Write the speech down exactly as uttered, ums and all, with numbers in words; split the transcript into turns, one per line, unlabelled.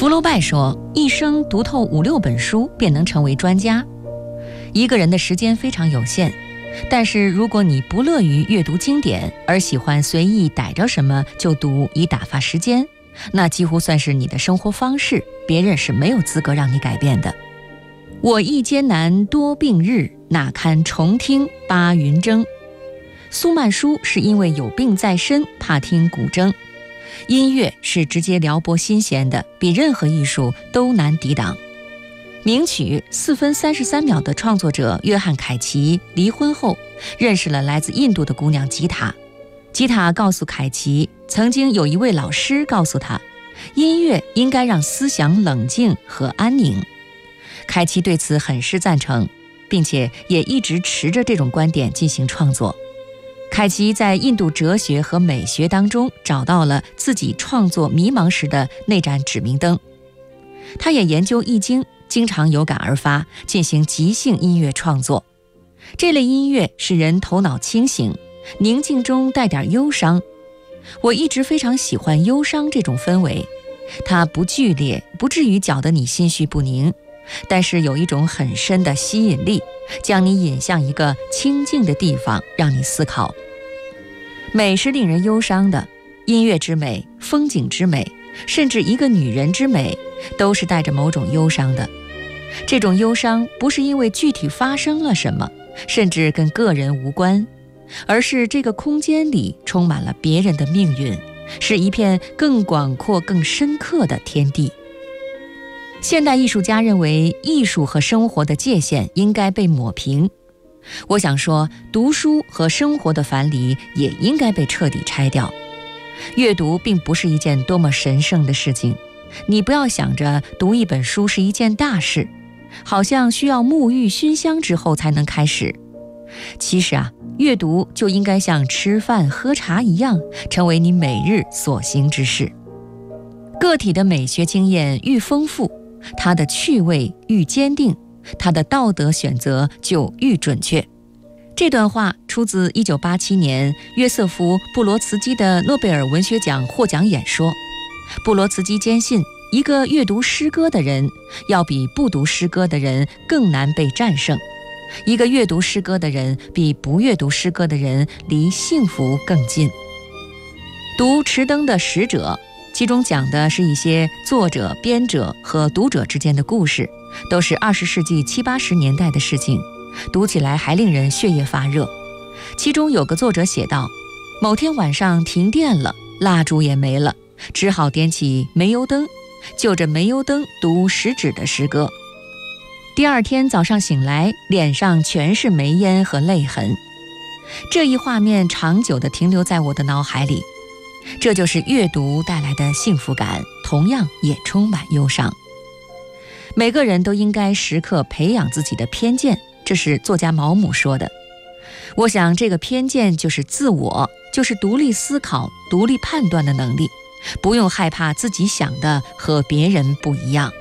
罗拜说，一生读透五六本书便能成为专家。一个人的时间非常有限，但是如果你不乐于阅读经典，而喜欢随意逮着什么就读以打发时间，那几乎算是你的生活方式，别人是没有资格让你改变的。我亦艰难多病日，哪堪重听八云筝。苏曼殊是因为有病在身，怕听古筝。音乐是直接撩拨心弦的，比任何艺术都难抵挡。名曲四分三十三秒的创作者约翰·凯奇离婚后，认识了来自印度的姑娘吉塔。吉塔告诉凯奇，曾经有一位老师告诉他，音乐应该让思想冷静和安宁。凯奇对此很是赞成，并且也一直持着这种观点进行创作。凯奇在印度哲学和美学当中找到了自己创作迷茫时的那盏指明灯。他也研究易经，经常有感而发，进行即兴音乐创作。这类音乐使人头脑清醒，宁静中带点忧伤。我一直非常喜欢忧伤这种氛围，它不剧烈，不至于搅得你心绪不宁，但是有一种很深的吸引力，将你引向一个清静的地方，让你思考。美是令人忧伤的，音乐之美，风景之美，甚至一个女人之美，都是带着某种忧伤的。这种忧伤不是因为具体发生了什么，甚至跟个人无关，而是这个空间里充满了别人的命运，是一片更广阔更深刻的天地。现代艺术家认为，艺术和生活的界限应该被抹平。我想说，读书和生活的樊篱也应该被彻底拆掉。阅读并不是一件多么神圣的事情，你不要想着读一本书是一件大事，好像需要沐浴熏香之后才能开始。其实啊，阅读就应该像吃饭喝茶一样，成为你每日所行之事。个体的美学经验愈丰富，他的趣味愈坚定，他的道德选择就愈准确。这段话出自一九八七年约瑟夫·布罗茨基的诺贝尔文学奖获奖演说。布罗茨基坚信，一个阅读诗歌的人要比不读诗歌的人更难被战胜，一个阅读诗歌的人比不阅读诗歌的人离幸福更近。读迟登的《使者》，其中讲的是一些作者、编者和读者之间的故事，都是二十世纪七八十年代的事情，读起来还令人血液发热。其中有个作者写道，某天晚上停电了，蜡烛也没了，只好点起煤油灯，就着煤油灯读食指的诗歌。第二天早上醒来，脸上全是煤烟和泪痕。这一画面长久地停留在我的脑海里。这就是阅读带来的幸福感，同样也充满忧伤。每个人都应该时刻培养自己的偏见，这是作家毛姆说的。我想这个偏见就是自我，就是独立思考、独立判断的能力，不用害怕自己想的和别人不一样。